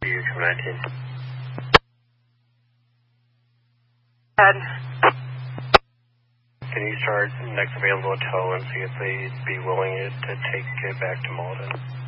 You come 19. Ed. Can you start next available tow and see if they'd be willing to take it back to Malden?